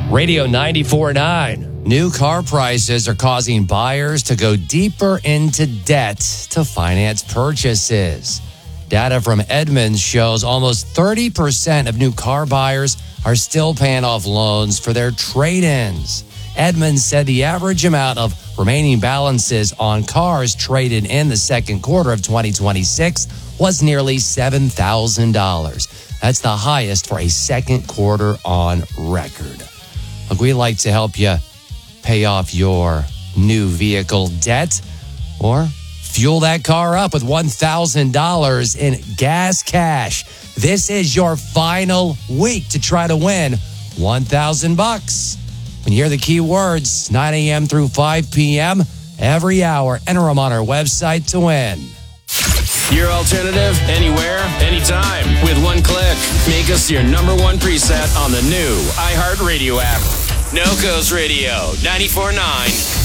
Radio 94.9. New car prices are causing buyers to go deeper into debt to finance purchases. Data from Edmunds shows almost 30% of new car buyers are still paying off loans for their trade-ins. Edmunds said the average amount of remaining balances on cars traded in the second quarter of 2026 was nearly $7,000. That's the highest for a second quarter on record. Look, we'd like to help you pay off your new vehicle debt or fuel that car up with $1,000 in gas cash. This is your final week to try to win $1,000. When you hear the key words, 9 a.m. through 5 p.m., every hour, enter them on our website to win. Your alternative, anywhere, anytime. With one click, make us your number one preset on the new iHeartRadio app. No Coast Radio, 94.9